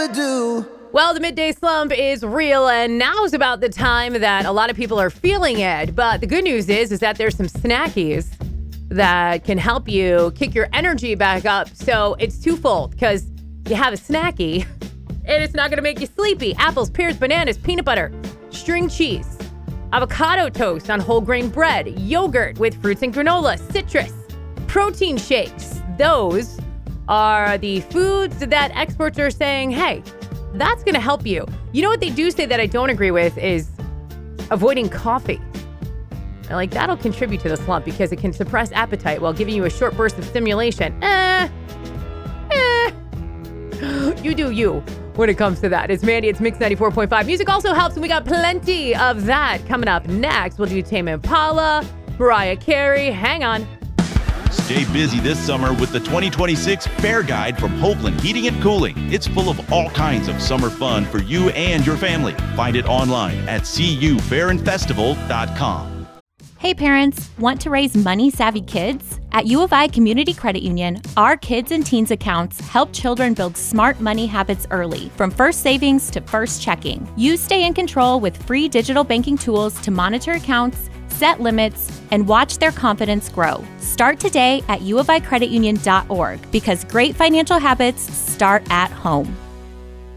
rather do. Well, the midday slump is real, and now is about the time that a lot of people are feeling it. But the good news is that there's some snackies that can help you kick your energy back up. So it's twofold, because you have a snacky, and it's not going to make you sleepy. Apples, pears, bananas, peanut butter, string cheese, avocado toast on whole grain bread, yogurt with fruits and granola, citrus, protein shakes. Those are the foods that experts are saying, hey, that's going to help you. You know what they do say that I don't agree with is avoiding coffee. Like, that'll contribute to the slump because it can suppress appetite while giving you a short burst of stimulation. You do you when it comes to that. It's Mandy. It's Mix 94.5. Music also helps, and we got plenty of that coming up next. We'll do Tame Impala, Mariah Carey. Hang on. Stay busy this summer with the 2026 Fair Guide from Hoagland Heating and Cooling. It's full of all kinds of summer fun for you and your family. Find it online at cufairandfestival.com. Hey parents, want to raise money-savvy kids? At U of I Community Credit Union, our kids and teens accounts help children build smart money habits early, from first savings to first checking. You stay in control with free digital banking tools to monitor accounts, set limits, and watch their confidence grow. Start today at uoficreditunion.org because great financial habits start at home.